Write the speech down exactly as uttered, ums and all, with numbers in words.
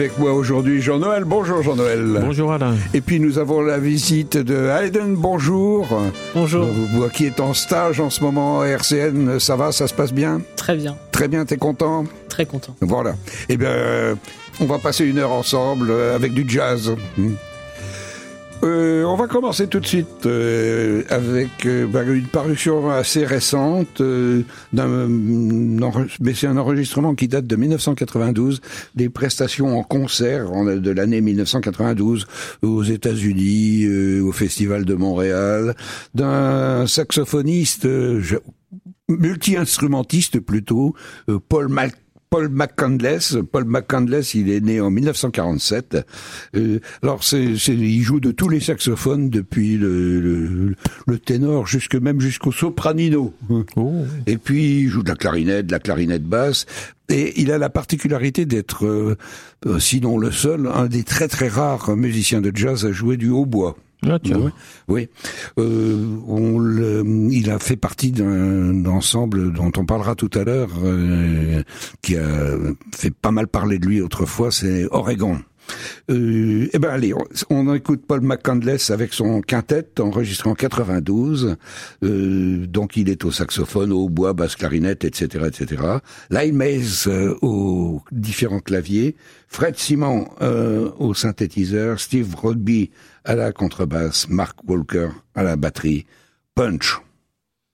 Avec moi aujourd'hui Jean-Noël. Bonjour Jean-Noël. Bonjour Alain. Et puis nous avons la visite de Hayden. Bonjour. Bonjour. Vous qui êtes en stage en ce moment à R C N, ça va, ça se passe bien? Très bien. Très bien, t'es content? Très content. Voilà. Eh bien, euh, on va passer une heure ensemble euh, avec du jazz. Hmm. Euh, on va commencer tout de suite euh, avec euh, bah, une parution assez récente, euh, d'un, mais c'est un enregistrement qui date de dix-neuf cent quatre-vingt-douze, des prestations en concert en, de l'année dix-neuf cent quatre-vingt-douze aux États-Unis, euh, au Festival de Montréal, d'un saxophoniste, euh, multi-instrumentiste plutôt, euh, Paul Mal Paul McCandless. Paul McCandless, il est né en dix-neuf cent quarante-sept. Euh, alors, c'est, c'est, il joue de tous les saxophones, depuis le, le, le ténor jusque même jusqu'au sopranino. Oh. Et puis, il joue de la clarinette, de la clarinette basse. Et il a la particularité d'être, euh, sinon le seul, un des très très rares musiciens de jazz à jouer du hautbois. Ah, tiens. Oui, oui. Euh, on le, il a fait partie d'un ensemble dont on parlera tout à l'heure, euh, qui a fait pas mal parler de lui autrefois, c'est Oregon. Euh, eh ben allez, on, on écoute Paul McCandless avec son quintet enregistré en quatre-vingt-douze. Euh, donc il est au saxophone, au hautbois, basse clarinette, et cetera, et cetera. Lyle Mays euh, aux différents claviers, Fred Simon euh, au synthétiseur, Steve Rodby à la contrebasse, Mark Walker à la batterie. Punch.